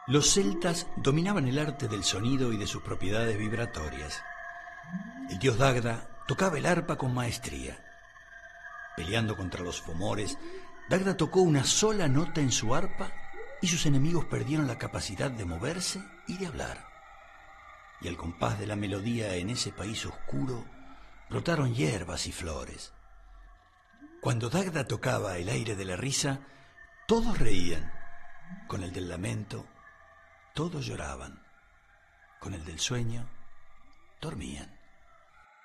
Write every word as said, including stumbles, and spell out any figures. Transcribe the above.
Los celtas dominaban el arte del sonido y de sus propiedades vibratorias. El dios Dagda tocaba el arpa con maestría. Peleando contra los fomores, Dagda tocó una sola nota en su arpa y sus enemigos perdieron la capacidad de moverse y de hablar. Y al compás de la melodía en ese país oscuro brotaron hierbas y flores. Cuando Dagda tocaba el aire de la risa, todos reían. Con el del lamento, todos lloraban. Con el del sueño, dormían.